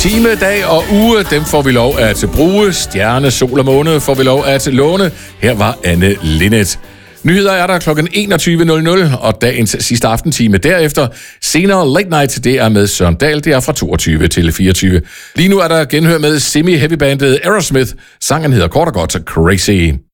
time, dag og uge, dem får vi lov at bruge. Stjerne, sol og måne får vi lov at låne. Her var Anne Linnet. Nyheder er der kl. 21.00, og dagens sidste aftentime derefter. Senere Late Night, det er med Søren Dahl, det er fra 22 til 24. Lige nu er der genhør med semi-heavy-bandet Aerosmith. Sangen hedder kort og godt Crazy.